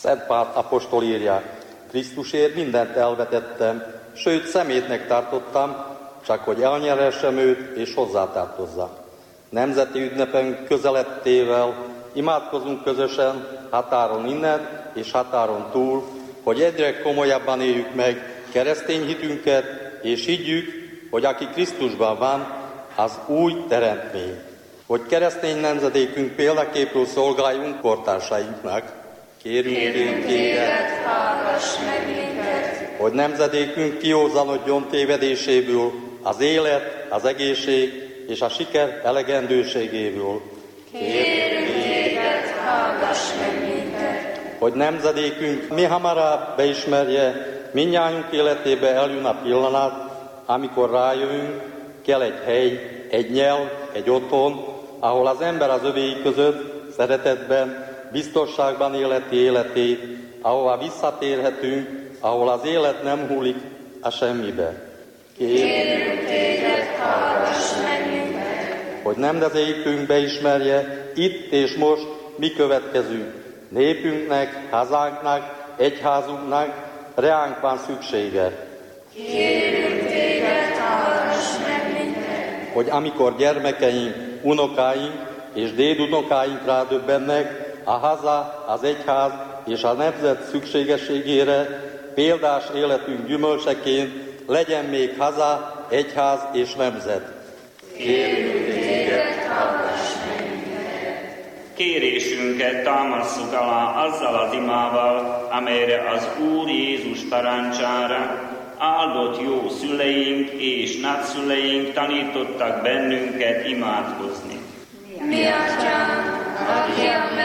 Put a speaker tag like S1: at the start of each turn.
S1: Szent Pál apostol írja, Krisztusért mindent elvetettem, sőt szemétnek tartottam, csak hogy elnyeressem őt és hozzátartozzam. Nemzeti ünnepen közelettével imádkozunk közösen határon innen és határon túl, hogy egyre komolyabban éljük meg keresztény hitünket, és higgyük, hogy aki Krisztusban van, az új teremtmény. Hogy keresztény nemzedékünk példaképül szolgáljunk kortársainknak. Kérünk téged, hallgass meg minket! Hogy nemzedékünk kiózanodjon tévedéséből, az élet, az egészség és a siker elegendőségéből.
S2: Kérünk téged, hallgass meg minket!
S1: Hogy nemzedékünk mi hamarabb beismerje, mindnyájunk életébe eljön a pillanat, amikor rájövünk, kell egy hely, egy nyelv, egy otthon, ahol az ember az övéi között szeretetben, biztonságban életi életét, ahova visszatérhetünk, ahol az élet nem hullik a semmibe.
S2: Kérünk téged, hallgass meg minket!
S1: Hogy nemzedékünk beismerje, itt és most mi következünk. Népünknek, hazánknak, egyházunknak reánk van szüksége.
S2: Kérünk téged, hallgass meg minket!
S1: Hogy amikor gyermekeink, unokáink és dédunokáink rádöbbennek, a haza, az egyház és a nemzet szükségességére példás életünk gyümölcseként legyen még haza, egyház és nemzet.
S2: Kérünk téged, hallgass meg minket!
S3: Kérésünket támasszuk alá azzal az imával, amelyre az Úr Jézus parancsára áldott jó szüleink és nagyszüleink tanítottak bennünket imádkozni.
S2: Mi atyánk, aki a